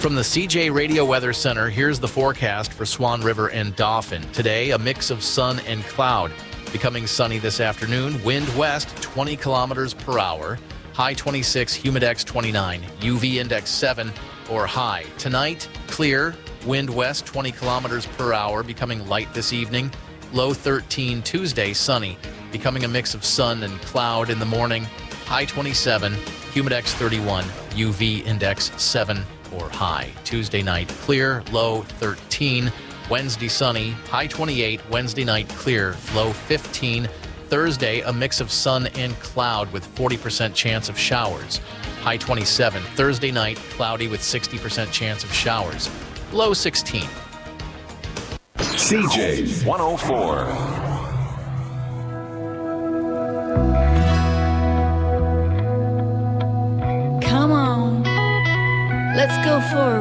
From the CJ Radio Weather Center, here's the forecast for Swan River and Dauphin. Today, a mix of sun and cloud. Becoming sunny this afternoon. Wind west, 20 kilometers per hour. High 26, humidex 29, UV index 7 or high. Tonight, clear. Wind west, 20 kilometers per hour. Becoming light this evening. Low 13. Tuesday, sunny. Becoming a mix of sun and cloud in the morning. High 27, humidex 31, UV index 7 or high. Tuesday night, clear, low 13. Wednesday, sunny, high 28. Wednesday night, clear, low 15. Thursday, a mix of sun and cloud with 40% chance of showers. High 27. Thursday night, cloudy with 60% chance of showers. Low 16. CJ 104. Come on, let's go for a